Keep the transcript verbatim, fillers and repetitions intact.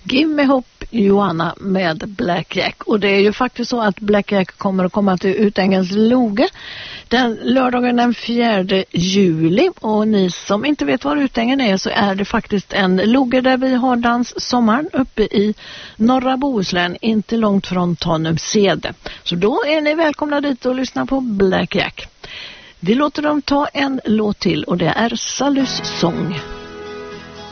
Give me hope, Joanna med Black Jack. Och det är ju faktiskt så att Black Jack kommer att komma till Utängens Loge den lördagen den fjärde juli. Och ni som inte vet var Utängen är, så är det faktiskt en loge där vi har dans sommaren uppe i norra Bohuslän, inte långt från Tanumsede. Så då är ni välkomna dit och lyssna på Black Jack. Vi låter dem ta en låt till och det är Salus sång.